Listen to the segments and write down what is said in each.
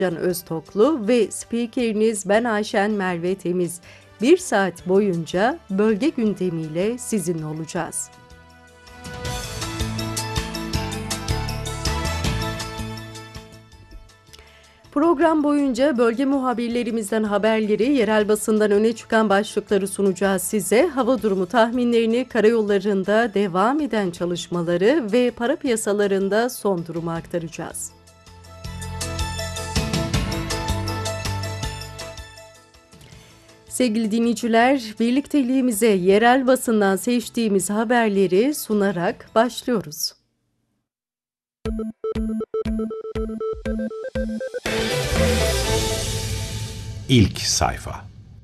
Can Öztoklu ve spikeriniz ben Ayşen Merve Temiz. Bir saat boyunca bölge gündemiyle sizinle olacağız. Program boyunca bölge muhabirlerimizden haberleri, yerel basından öne çıkan başlıkları sunacağız size. Hava durumu tahminlerini, karayollarında devam eden çalışmaları ve para piyasalarında son durumu aktaracağız. Sevgili dinleyiciler, birlikteliğimize yerel basından seçtiğimiz haberleri sunarak başlıyoruz. İlk sayfa.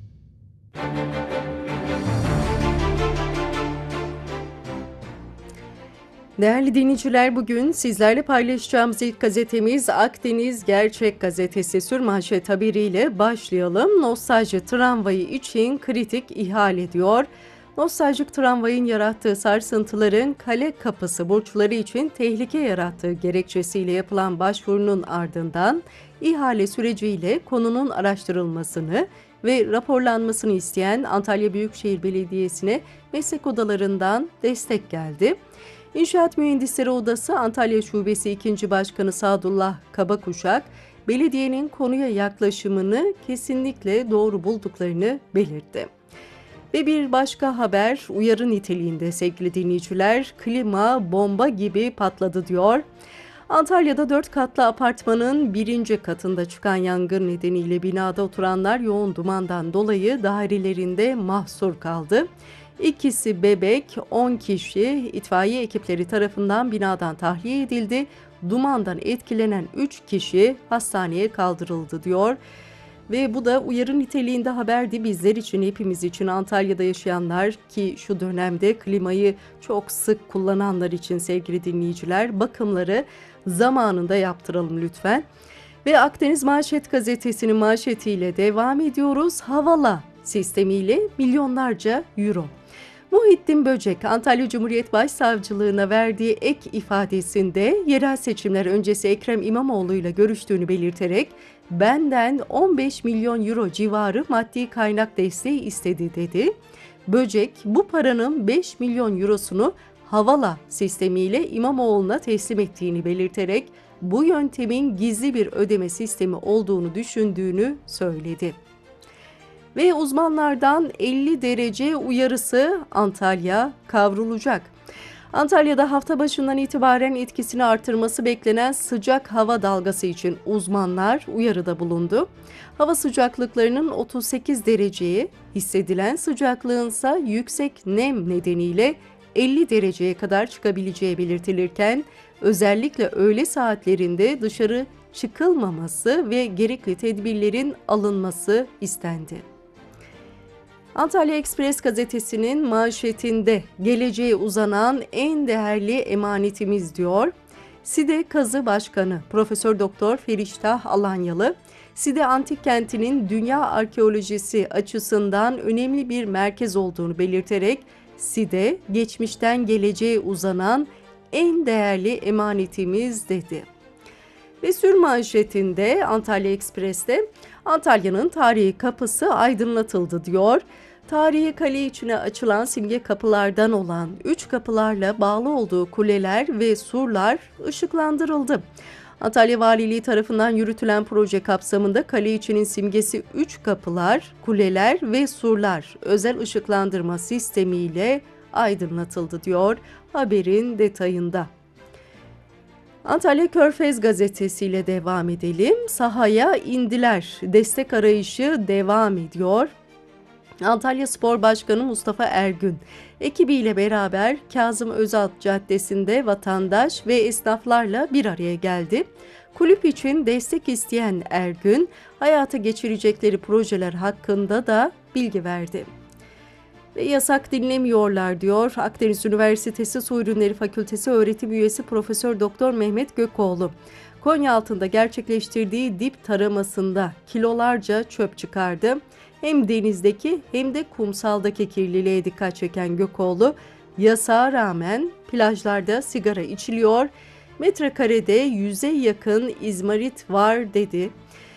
Değerli dinleyiciler, bugün sizlerle paylaşacağımız ilk gazetemiz Akdeniz Gerçek Gazetesi sürmanşet haberiyle başlayalım. Nostalji tramvayı için kritik ihale diyor. Nostaljik tramvayın yarattığı sarsıntıların kale kapısı burçları için tehlike yarattığı gerekçesiyle yapılan başvurunun ardından ihale süreciyle konunun araştırılmasını ve raporlanmasını isteyen Antalya Büyükşehir Belediyesi'ne meslek odalarından destek geldi. İnşaat Mühendisleri Odası Antalya Şubesi 2. Başkanı Sadullah Kabakuşak, belediyenin konuya yaklaşımını kesinlikle doğru bulduklarını belirtti. Ve bir başka haber uyarı niteliğinde sevgili dinleyiciler, klima bomba gibi patladı diyor. Antalya'da 4 katlı apartmanın 1. katında çıkan yangın nedeniyle binada oturanlar yoğun dumandan dolayı dairelerinde mahsur kaldı. İkisi bebek, 10 kişi itfaiye ekipleri tarafından binadan tahliye edildi. Dumandan etkilenen 3 kişi hastaneye kaldırıldı diyor. Ve bu da uyarı niteliğinde haberdi bizler için, hepimiz için, Antalya'da yaşayanlar ki şu dönemde klimayı çok sık kullananlar için sevgili dinleyiciler, bakımları zamanında yaptıralım lütfen. Ve Akdeniz Manşet Gazetesi'nin manşetiyle devam ediyoruz. Havala sistemiyle milyonlarca euro. Muhittin Böcek, Antalya Cumhuriyet Başsavcılığına verdiği ek ifadesinde yerel seçimler öncesi Ekrem İmamoğlu ile görüştüğünü belirterek benden 15 milyon euro civarı maddi kaynak desteği istedi dedi. Böcek bu paranın 5 milyon eurosunu havala sistemiyle İmamoğlu'na teslim ettiğini belirterek bu yöntemin gizli bir ödeme sistemi olduğunu düşündüğünü söyledi. Ve uzmanlardan 50 derece uyarısı, Antalya kavrulacak. Antalya'da hafta başından itibaren etkisini artırması beklenen sıcak hava dalgası için uzmanlar uyarıda bulundu. Hava sıcaklıklarının 38 dereceye, hissedilen sıcaklığınsa yüksek nem nedeniyle 50 dereceye kadar çıkabileceği belirtilirken özellikle öğle saatlerinde dışarı çıkılmaması ve gerekli tedbirlerin alınması istendi. Antalya Ekspres gazetesinin manşetinde geleceğe uzanan en değerli emanetimiz diyor. SİDE Kazı Başkanı Profesör Doktor Feriştah Alanyalı, SİDE Antik Kenti'nin dünya arkeolojisi açısından önemli bir merkez olduğunu belirterek SİDE geçmişten geleceğe uzanan en değerli emanetimiz dedi. Ve sürmanşetinde Antalya Ekspres'te Antalya'nın tarihi kapısı aydınlatıldı diyor. Tarihi kale içine açılan simge kapılardan olan 3 kapılarla bağlı olduğu kuleler ve surlar ışıklandırıldı. Antalya Valiliği tarafından yürütülen proje kapsamında kale içinin simgesi 3 kapılar, kuleler ve surlar özel ışıklandırma sistemiyle aydınlatıldı diyor haberin detayında. Antalya Körfez gazetesiyle devam edelim. Sahaya indiler. Destek arayışı devam ediyor. Antalya Spor Başkanı Mustafa Ergün ekibiyle beraber Kazım Özal Caddesi'nde vatandaş ve esnaflarla bir araya geldi. Kulüp için destek isteyen Ergün, hayata geçirecekleri projeler hakkında da bilgi verdi. Ve yasak dinlemiyorlar diyor Akdeniz Üniversitesi Su Ürünleri Fakültesi öğretim üyesi Profesör Doktor Mehmet Gökoğlu. Konyaaltı'nda gerçekleştirdiği dip taramasında kilolarca çöp çıkardı. Hem denizdeki hem de kumsaldaki kirliliğe dikkat çeken Gökoğlu, yasağa rağmen plajlarda sigara içiliyor, metrekarede 100'e yakın izmarit var dedi.